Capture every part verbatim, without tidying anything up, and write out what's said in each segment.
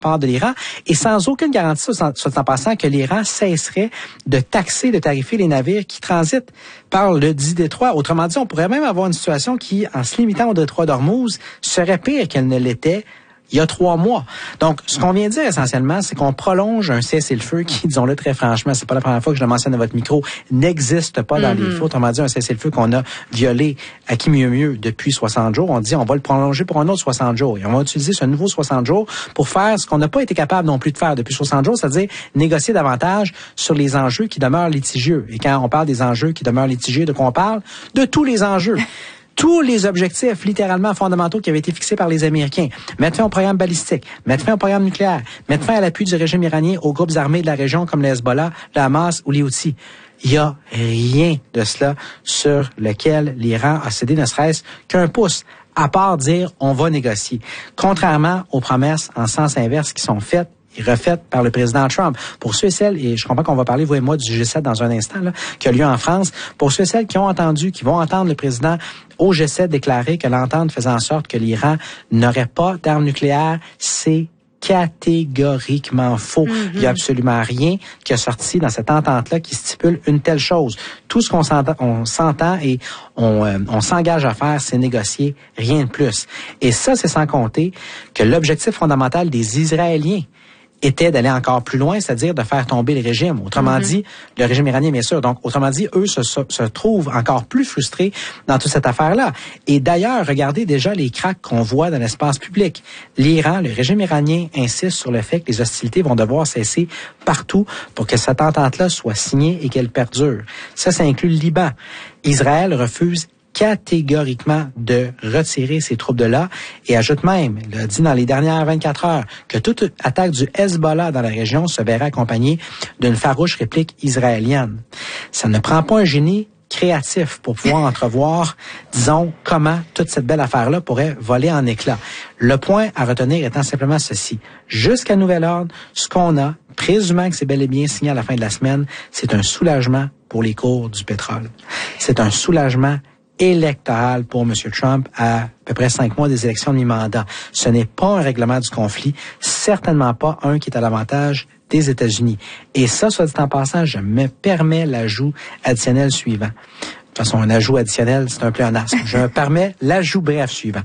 part de l'Iran, et sans aucune garantie, soit en passant, que l'Iran cesserait de taxer, de tarifer les navires qui transitent par le dit détroit. Autrement dit, on pourrait même avoir une situation qui, en se limitant au détroit d'Ormuz, serait pire qu'elle ne l'était il y a trois mois. Donc, ce qu'on vient de dire essentiellement, c'est qu'on prolonge un cessez-le-feu qui, disons-le très franchement, c'est pas la première fois que je le mentionne à votre micro, n'existe pas dans mm-hmm. les faits. Autrement dit, un cessez-le-feu qu'on a violé à qui mieux mieux depuis soixante jours. On dit on va le prolonger pour un autre soixante jours. Et on va utiliser ce nouveau soixante jours pour faire ce qu'on n'a pas été capable non plus de faire depuis soixante jours, c'est-à-dire négocier davantage sur les enjeux qui demeurent litigieux. Et quand on parle des enjeux qui demeurent litigieux, de quoi on parle? De tous les enjeux. Tous les objectifs littéralement fondamentaux qui avaient été fixés par les Américains. Mettre fin au programme balistique, mettre fin au programme nucléaire, mettre fin à l'appui du régime iranien aux groupes armés de la région comme le Hezbollah, le Hamas ou les Houthis. Il y a rien de cela sur lequel l'Iran a cédé ne serait-ce qu'un pouce, à part dire on va négocier. Contrairement aux promesses en sens inverse qui sont faites et refaite par le président Trump. Pour ceux et celles, et je comprends qu'on va parler, vous et moi, du G sept dans un instant, là, qui a lieu en France, pour ceux et celles qui ont entendu, qui vont entendre le président au G sept déclarer que l'entente faisait en sorte que l'Iran n'aurait pas d'armes nucléaires, c'est catégoriquement faux. Mm-hmm. Il n'y a absolument rien qui a sorti dans cette entente-là qui stipule une telle chose. Tout ce qu'on s'entend, on s'entend et on, euh, on s'engage à faire, c'est négocier, rien de plus. Et ça, c'est sans compter que l'objectif fondamental des Israéliens était d'aller encore plus loin, c'est-à-dire de faire tomber le régime. Autrement mm-hmm. dit, le régime iranien, bien sûr. Donc, autrement dit, eux se, se, se trouvent encore plus frustrés dans toute cette affaire-là. Et d'ailleurs, regardez déjà les cracks qu'on voit dans l'espace public. L'Iran, le régime iranien insiste sur le fait que les hostilités vont devoir cesser partout pour que cette entente-là soit signée et qu'elle perdure. Ça, ça inclut le Liban. Israël refuse catégoriquement de retirer ces troupes de là et ajoute même, il a dit dans les dernières vingt-quatre heures, que toute attaque du Hezbollah dans la région se verrait accompagnée d'une farouche réplique israélienne. Ça ne prend pas un génie créatif pour pouvoir entrevoir, disons, comment toute cette belle affaire-là pourrait voler en éclats. Le point à retenir étant simplement ceci. Jusqu'à nouvel ordre, ce qu'on a, présumant que c'est bel et bien signé à la fin de la semaine, c'est un soulagement pour les cours du pétrole. C'est un soulagement électoral pour M. Trump à à peu près cinq mois des élections de mi-mandat. Ce n'est pas un règlement du conflit, certainement pas un qui est à l'avantage des États-Unis. Et ça, soit dit en passant, je me permets l'ajout additionnel suivant. De toute façon, un ajout additionnel, c'est un pléonasme. Je me permets l'ajout bref suivant.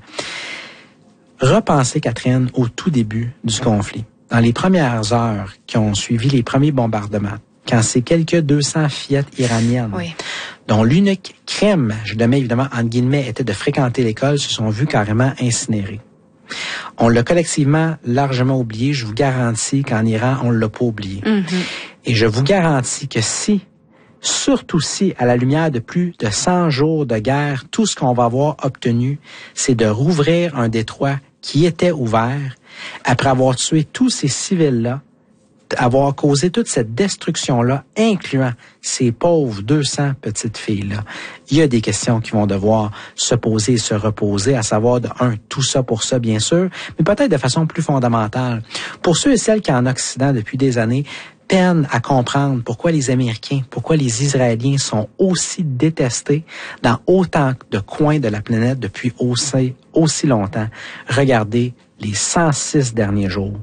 Repensez, Catherine, au tout début du conflit. Dans les premières heures qui ont suivi les premiers bombardements, quand ces quelques deux cents fillettes iraniennes, oui. dont l'unique crime, je le mets évidemment entre guillemets, était de fréquenter l'école, se sont vues carrément incinérées. On l'a collectivement largement oublié. Je vous garantis qu'en Iran, on ne l'a pas oublié. Mm-hmm. Et je vous garantis que si, surtout si, à la lumière de plus de cent jours de guerre, tout ce qu'on va avoir obtenu, c'est de rouvrir un détroit qui était ouvert, après avoir tué tous ces civils-là, avoir causé toute cette destruction-là, incluant ces pauvres deux cents petites filles-là. Il y a des questions qui vont devoir se poser et se reposer, à savoir de un, tout ça pour ça, bien sûr, mais peut-être de façon plus fondamentale. Pour ceux et celles qui en Occident, depuis des années, peinent à comprendre pourquoi les Américains, pourquoi les Israéliens sont aussi détestés dans autant de coins de la planète depuis aussi, aussi longtemps, regardez les cent six derniers jours.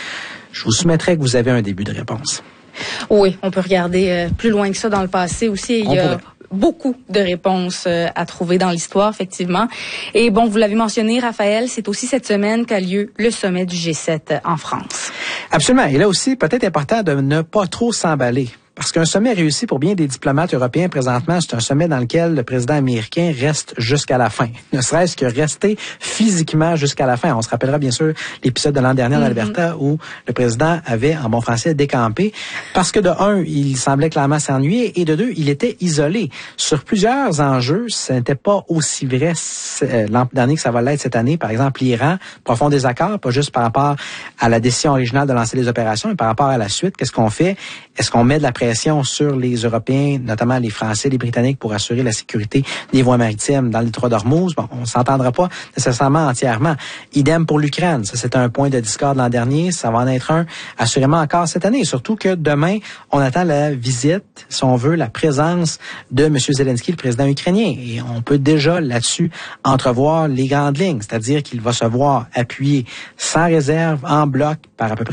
Je vous soumettrai que vous avez un début de réponse. Oui, on peut regarder euh, plus loin que ça dans le passé aussi. Il y a beaucoup de réponses euh, à trouver dans l'histoire, effectivement. Et bon, vous l'avez mentionné, Raphaël, c'est aussi cette semaine qu'a lieu le sommet du G sept en France. Absolument. Et là aussi, peut-être important de ne pas trop s'emballer. Parce qu'un sommet réussi pour bien des diplomates européens présentement, c'est un sommet dans lequel le président américain reste jusqu'à la fin. Ne serait-ce que rester physiquement jusqu'à la fin. On se rappellera bien sûr l'épisode de l'an dernier en mm-hmm. Alberta où le président avait, en bon français, décampé. Parce que de un, il semblait clairement s'ennuyer et de deux, il était isolé. Sur plusieurs enjeux, ce n'était pas aussi vrai euh, l'an dernier que ça va l'être cette année. Par exemple, l'Iran, profond désaccord, pas juste par rapport à la décision originale de lancer les opérations, mais par rapport à la suite. Qu'est-ce qu'on fait? Est-ce qu'on met de la pression sur les Européens, notamment les Français, les Britanniques, pour assurer la sécurité des voies maritimes dans le détroit d'Ormuz? Bon, on s'entendra pas nécessairement entièrement. Idem pour l'Ukraine. Ça, c'était un point de discorde l'an dernier. Ça va en être un assurément encore cette année. Surtout que demain, on attend la visite, si on veut, la présence de M. Zelensky, le président ukrainien. Et on peut déjà là-dessus entrevoir les grandes lignes. C'est-à-dire qu'il va se voir appuyé sans réserve, en bloc, par à peu près